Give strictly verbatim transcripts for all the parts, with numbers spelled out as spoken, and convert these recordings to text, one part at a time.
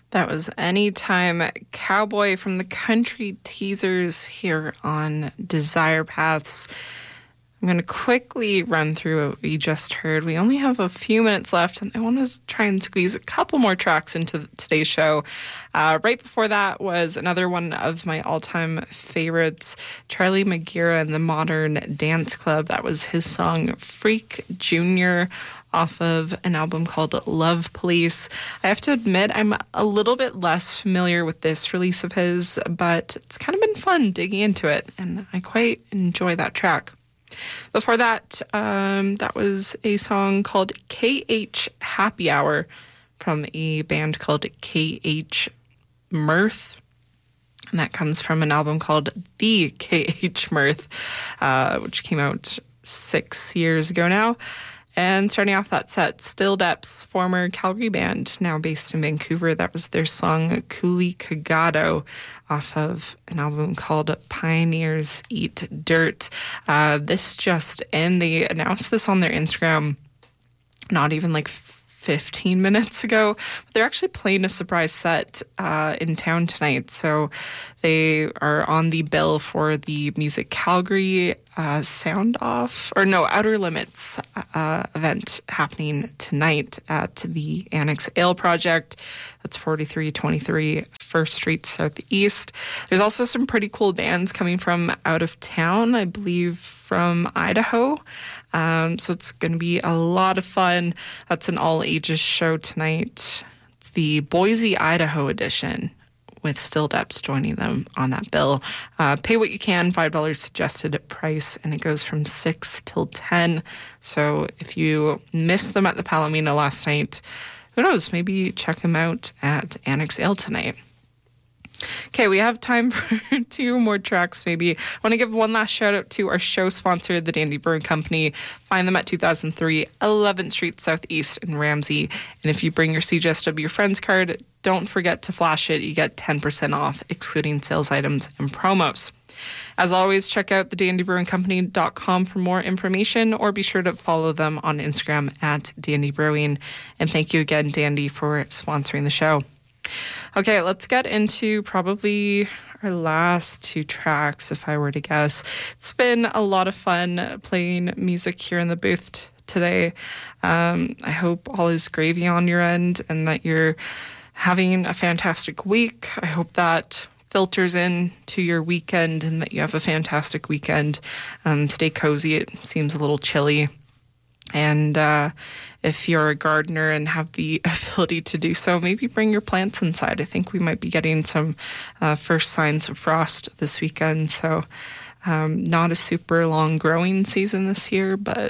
That was Anytime Cowboy from the Country Teasers here on Desire Paths. I'm going to quickly run through what we just heard. We only have a few minutes left, and I want to try and squeeze a couple more tracks into today's show. Uh, right before that was another one of my all-time favorites, Charlie Magira and the Modern Dance Club. That was his song Freak Junior off of an album called Love Police. I have to admit, I'm a little bit less familiar with this release of his, but it's kind of been fun digging into it, and I quite enjoy that track. Before that, um, that was a song called K H Happy Hour from a band called K H Mirth. And that comes from an album called The K H Mirth, uh, which came out six years ago now. And starting off that set, Still Depths, former Calgary band, now based in Vancouver. That was their song Kuli Kagado off of an album called Pioneers Eat Dirt. Uh, this just, and they announced this on their Instagram not even like fifteen minutes ago. But they're actually playing a surprise set uh, in town tonight. So they are on the bill for the Music Calgary uh, Sound Off, or no, Outer Limits uh, event happening tonight at the Annex Ale Project. That's forty-three twenty-three First Street Southeast. There's also some pretty cool bands coming from out of town, I believe from Idaho. Um, so it's going to be a lot of fun. That's an all-ages show tonight. It's the Boise, Idaho edition, with Still Depths joining them on that bill. Uh, pay what you can, five dollars suggested price, and it goes from six till ten. So if you missed them at the Palomino last night, who knows, maybe check them out at Annex Ale tonight. Okay, we have time for two more tracks, maybe. I want to give one last shout out to our show sponsor, the Dandy Brewing Company. Find them at two thousand three eleventh Street Southeast in Ramsey. And if you bring your C J S W Friends card, don't forget to flash it. You get ten percent off, excluding sales items and promos. As always, check out the dandy brewing company dot com for more information, or be sure to follow them on Instagram at Dandy Brewing. And thank you again, Dandy, for sponsoring the show. Okay, let's get into probably our last two tracks, if I were to guess. It's been a lot of fun playing music here in the booth t- today. Um, I hope all is gravy on your end and that you're having a fantastic week. I hope that filters in to your weekend and that you have a fantastic weekend. Um, stay cozy. It seems a little chilly. And uh, if you're a gardener and have the ability to do so, maybe bring your plants inside. I think we might be getting some uh, first signs of frost this weekend. So um, not a super long growing season this year, but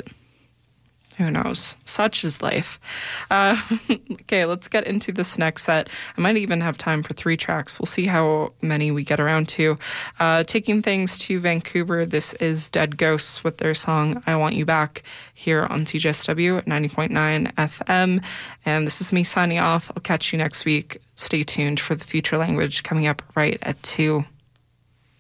who knows? Such is life. Uh, okay, let's get into this next set. I might even have time for three tracks. We'll see how many we get around to. Uh, taking things to Vancouver, this is Dead Ghosts with their song I Want You Back here on C J S W ninety point nine F M. And this is me signing off. I'll catch you next week. Stay tuned for the Future Language coming up right at two.